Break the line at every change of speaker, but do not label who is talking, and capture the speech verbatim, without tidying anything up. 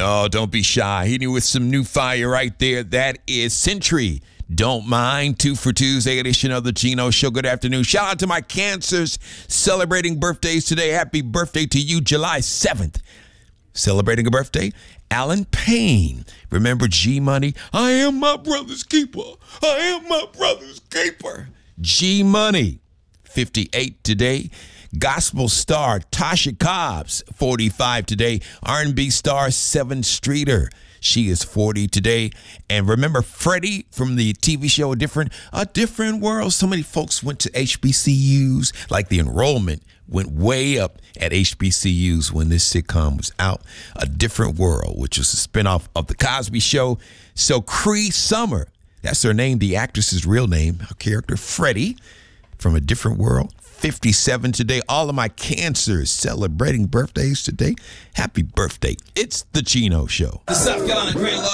Oh, don't be shy. Hitting you with some new fire right there. That is Century. Don't mind. Two for Tuesday edition of the Gino Show. Good afternoon. Shout out to my cancers celebrating birthdays today. Happy birthday to you, July seventh. Celebrating a birthday, Alan Payne. Remember G Money? I am my brother's keeper. I am my brother's keeper. G Money, fifty-eight today. Gospel star Tasha Cobbs, forty-five today. R and B star Seven Streeter, she is forty today. And remember Freddie from the T V show A Different, A Different World. So many folks went to H B C Us, like the enrollment went way up at H B C Us when this sitcom was out. A Different World, which was a spinoff of The Cosby Show. So Cree Summer, that's her name, the actress's real name, her character, Freddie from A Different World, fifty-seven today. All of my cancers celebrating birthdays today. Happy birthday. It's the Gino Show.
The South Carolina Grand Lodge